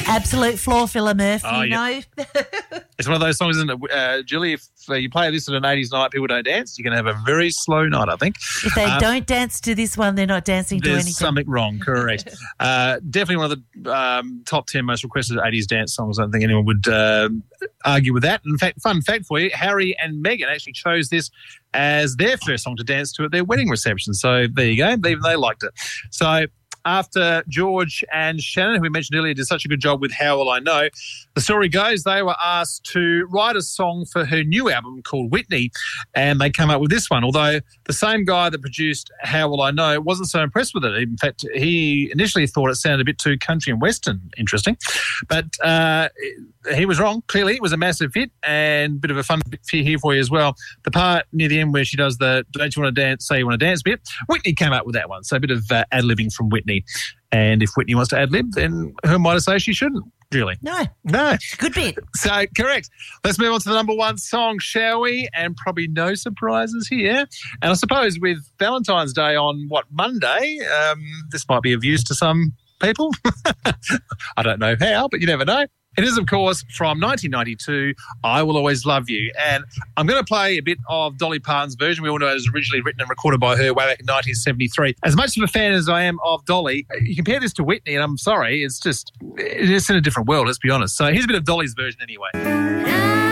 Absolute floor filler, Murph, you know. It's one of those songs, isn't it, Julie? If you play this at an 80s night, people don't dance, you're going to have a very slow night, I think. If they don't dance to this one, they're not dancing to anything. There's something wrong, correct. Definitely one of the top 10 most requested 80s dance songs. I don't think anyone would argue with that. In fact, fun fact for you, Harry and Meghan actually chose this as their first song to dance to at their wedding reception. So there you go. Even they liked it. So after George and Shannon, who we mentioned earlier, did such a good job with How Will I Know, the story goes they were asked to write a song for her new album called Whitney, and they came up with this one, although the same guy that produced How Will I Know wasn't so impressed with it. In fact, he initially thought it sounded a bit too country and western interesting, but he was wrong. Clearly, it was a massive hit, and a bit of a fun bit here for you as well. The part near the end where she does the "Don't you want to dance, say you want to dance" bit, Whitney came up with that one. So a bit of ad-libbing from Whitney. And if Whitney wants to ad-lib, then who am I to say she shouldn't, Julie? No. Good bit. So, correct. Let's move on to the number one song, shall we? And probably no surprises here. And I suppose with Valentine's Day on, Monday, this might be of use to some people. I don't know how, but you never know. It is, of course, from 1992, I Will Always Love You. And I'm going to play a bit of Dolly Parton's version. We all know it was originally written and recorded by her way back in 1973. As much of a fan as I am of Dolly, you compare this to Whitney, and I'm sorry, it's in a different world, let's be honest. So here's a bit of Dolly's version anyway.